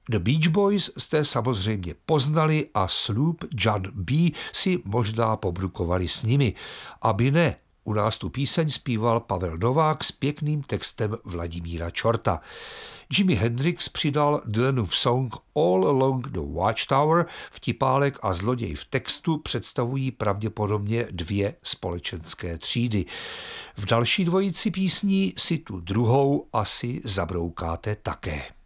The Beach Boys jste samozřejmě poznali a Sloop John B. si možná pobrukovali s nimi. Aby ne, u nás tu píseň zpíval Pavel Novák s pěkným textem Vladimíra Čorta. Jimi Hendrix přidal Dylanův song All Along the Watchtower, vtipálek a zloděj v textu představují pravděpodobně dvě společenské třídy. V další dvojici písní si tu druhou asi zabroukáte také.